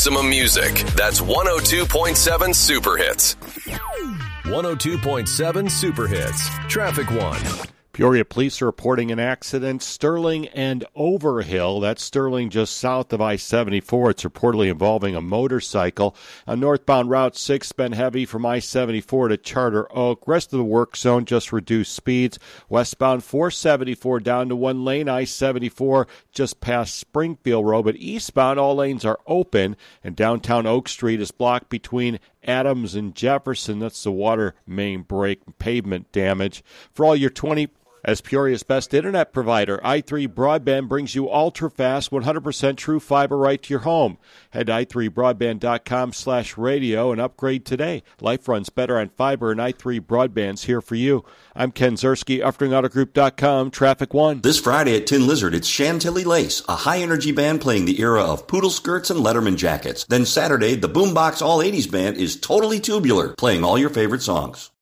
maximum music. That's 102.7 Super Hits. 102.7 Super Hits. Traffic One. Peoria police are reporting an accident, Sterling and Overhill. That's Sterling just south of I-74. It's reportedly involving a motorcycle. On northbound Route 6, been heavy from I-74 to Charter Oak. Rest of the work zone just reduced speeds. Westbound 474 down to one lane. I-74 just past Springfield Road. But eastbound, all lanes are open. And downtown Oak Street is blocked between Adams and Jefferson. That's the water main break, pavement damage. For all your as Peoria's best internet provider, i3 Broadband brings you ultra-fast, 100% true fiber right to your home. Head to i3broadband.com/radio and upgrade today. Life runs better on fiber, and i3 Broadband's here for you. I'm Ken Zerski, UfteringAutoGroup.com, Traffic One. This Friday at Tin Lizard, it's Chantilly Lace, a high-energy band playing the era of poodle skirts and Letterman jackets. Then Saturday, the Boombox All 80s Band is Totally Tubular, playing all your favorite songs.